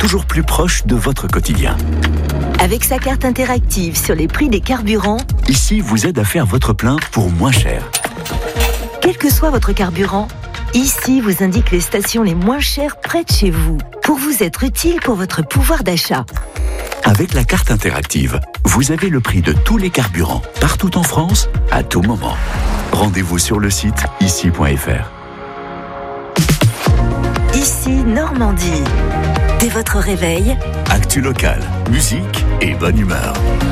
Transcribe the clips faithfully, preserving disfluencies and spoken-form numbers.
toujours plus proche de votre quotidien. Avec sa carte interactive sur les prix des carburants, Ici vous aide à faire votre plein pour moins cher. quel que soit votre carburant, Ici vous indique les stations les moins chères près de chez vous, pour vous être utile pour votre pouvoir d'achat. Avec la carte interactive, vous avez le prix de tous les carburants, partout en France, à tout moment. Rendez-vous sur le site ici point f r. Ici Normandie. Dès votre réveil, Actu locale, musique et bonne humeur.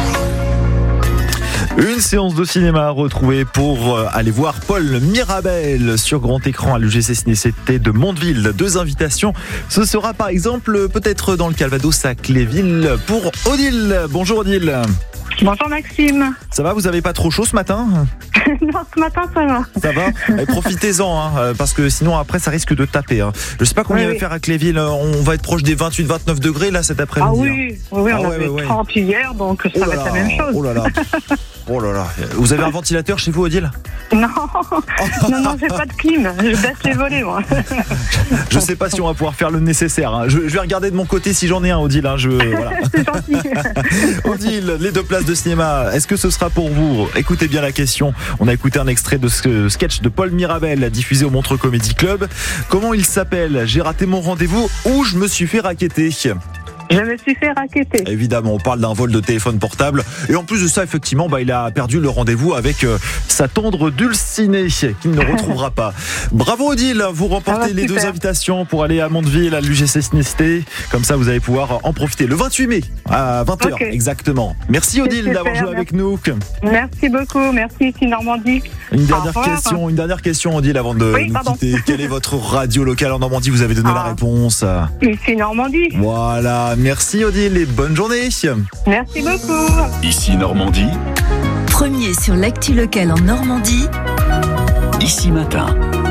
Une séance de cinéma retrouvée pour aller voir Paul Mirabel sur grand écran à l'U G C Ciné-Cité de Mondeville. Deux invitations. Ce sera par exemple peut-être dans le Calvados à Cléville pour Odile. Bonjour Odile. Bonjour Maxime. Ça va, vous n'avez pas trop chaud ce matin ? Non, ce matin ça va. Ça va ? Allez, profitez-en, hein, parce que sinon après ça risque de taper. Hein. Je ne sais pas combien Oui, il va oui. faire à Cléville. On va être proche des vingt-huit vingt-neuf degrés là cet après-midi. Ah hein. oui, oui, oui, on Ah ouais, avait ouais, ouais. trente hier, donc ça Oh va là être la là, même chose. Oh là là. Oh là là. Vous avez un ventilateur chez vous, Odile ? Non, non, non, j'ai pas de clim, je baisse les volets moi. Je sais pas si on va pouvoir faire le nécessaire. Hein. Je, je vais regarder de mon côté si j'en ai un, Odile. Hein. Je, voilà. C'est gentil. Odile, les deux places de cinéma, est-ce que ce sera pour vous ? Écoutez bien la question. On a écouté un extrait de ce sketch de Paul Mirabel diffusé au Montreux Comedy Club. Comment il s'appelle ? J'ai raté mon rendez-vous ou je me suis fait raqueter ? Je me suis fait raqueter. Évidemment, on parle d'un vol de téléphone portable. Et en plus de ça, effectivement, bah, il a perdu le rendez-vous avec euh, sa tendre Dulcinée, qu'il ne retrouvera pas. Bravo Odile, vous remportez Ah bah, les deux super. invitations pour aller à Mondeville, à l'U G C Ciné-Cité. Comme ça, vous allez pouvoir en profiter. Le vingt-huit mai, à vingt heures, Ok. exactement. Merci Odile super, d'avoir joué merci. avec nous. Merci beaucoup, merci ici Normandie. Une Au dernière revoir. question, une dernière question Odile avant de Oui, nous pardon. quitter. Quelle est votre radio locale en Normandie ? Vous avez donné la Ah. réponse. Ici Normandie. Voilà, merci Odile et bonne journée. Merci beaucoup. Ici Normandie, premier sur l'actu locale en Normandie, ici matin.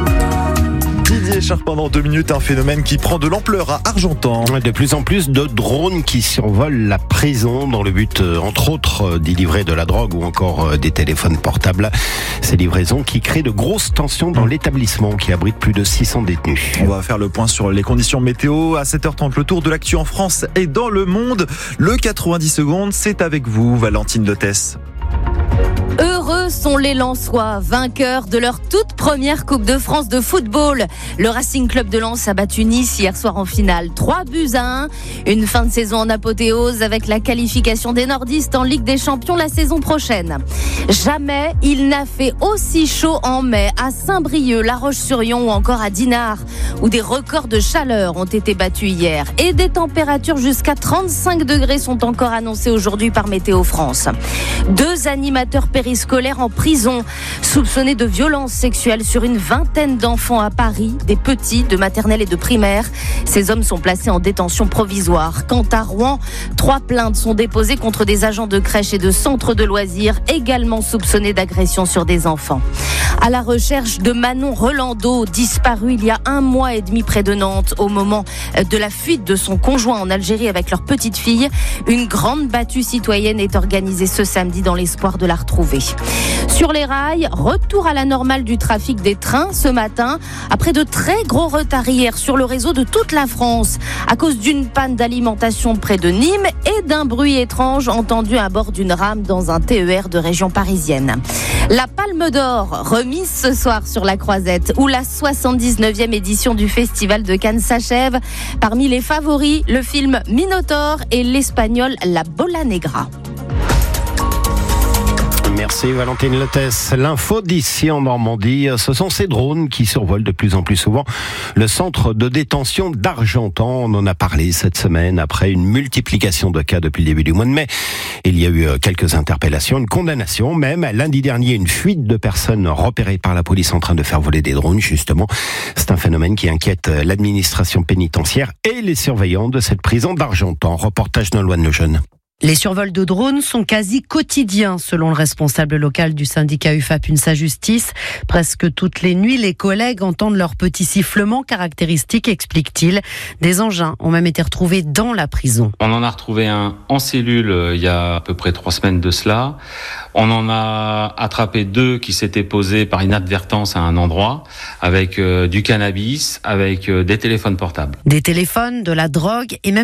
Didier Charpin dans deux minutes, un phénomène qui prend de l'ampleur à Argentan. De plus en plus de drones qui survolent la prison dans le but, euh, entre autres, euh, d'y livrer de la drogue ou encore euh, des téléphones portables. Ces livraisons qui créent de grosses tensions dans l'établissement qui abrite plus de six cents détenus. On va faire le point sur les conditions météo. À sept heures trente, le tour de l'actu en France et dans le monde. Le quatre-vingt-dix secondes, c'est avec vous, Valentine Lotès. Heureux sont les Lensois, vainqueurs de leur toute première Coupe de France de football. Le Racing Club de Lens a battu Nice hier soir en finale, trois buts à un. Une fin de saison en apothéose avec la qualification des nordistes en Ligue des Champions la saison prochaine. Jamais il n'a fait aussi chaud en mai à Saint-Brieuc, La Roche-sur-Yon ou encore à Dinard, où des records de chaleur ont été battus hier. Et des températures jusqu'à trente-cinq degrés sont encore annoncées aujourd'hui par Météo France. Deux animateurs périscolaires en prison, soupçonnés de violences sexuelles sur une vingtaine d'enfants à Paris, des petits de maternelle et de primaire. Ces hommes sont placés en détention provisoire. Quant à Rouen, trois plaintes sont déposées contre des agents de crèche et de centres de loisirs, également soupçonnés d'agression sur des enfants. À la recherche de Manon Rolando, disparue il y a un mois et demi près de Nantes, au moment de la fuite de son conjoint en Algérie avec leur petite fille. Une grande battue citoyenne est organisée ce samedi dans l'espoir de la retrouver. Sur les rails, retour à la normale du trafic des trains ce matin, après de très gros retards hier sur le réseau de toute la France, à cause d'une panne d'alimentation près de Nîmes et d'un bruit étrange entendu à bord d'une rame dans un T E R de région parisienne. La Palme d'Or, remise ce soir sur la Croisette, où la soixante-dix-neuvième édition du Festival de Cannes s'achève. Parmi les favoris, le film Minotaure et l'espagnol La Bola Negra. Merci Valentine Lotès. L'info d'ici en Normandie, ce sont ces drones qui survolent de plus en plus souvent le centre de détention d'Argentan. On en a parlé cette semaine après une multiplication de cas depuis le début du mois de mai. Il y a eu quelques interpellations, une condamnation même. Lundi dernier, une fuite de personnes repérées par la police en train de faire voler des drones, justement. C'est un phénomène qui inquiète l'administration pénitentiaire et les surveillants de cette prison d'Argentan. Reportage de Loane Lejeune. Les survols de drones sont quasi quotidiens, selon le responsable local du syndicat U F A P UNSA Justice. Presque toutes les nuits, les collègues entendent leur petit sifflement caractéristique, explique-t-il. Des engins ont même été retrouvés dans la prison. On en a retrouvé un en cellule euh, il y a à peu près trois semaines de cela. On en a attrapé deux qui s'étaient posés par inadvertance à un endroit, avec euh, du cannabis, avec euh, des téléphones portables. Des téléphones, de la drogue et même